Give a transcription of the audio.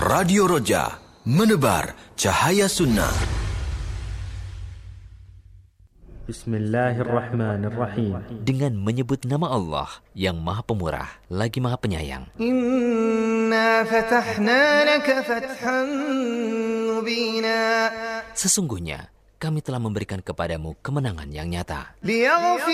Radio Roja, menebar cahaya sunnah. Bismillahirrahmanirrahim. Dengan menyebut nama Allah yang Maha Pemurah lagi Maha Penyayang. Inna fatahna laka fathan mubina. Sesungguhnya kami telah memberikan kepadamu kemenangan yang nyata.